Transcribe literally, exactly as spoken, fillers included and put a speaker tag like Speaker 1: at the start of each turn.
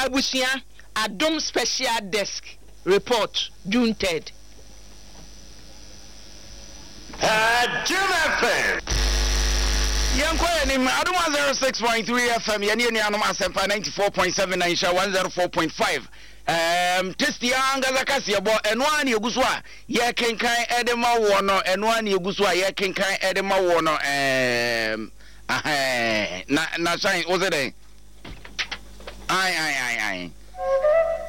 Speaker 1: Abusia Adom Special Desk report June third.
Speaker 2: Uh, June F M.
Speaker 3: Yanko ni Adom one oh six point three F M. Yani ni Anoma Sempa ninety-four point seven na Isha one oh four point five. Um, testi anga zakasi yabo enwani yeguswa ye kenkan edema wono enwani yeguswa ye kenkan edema wono um ah na na shine ozede ai ai ai ai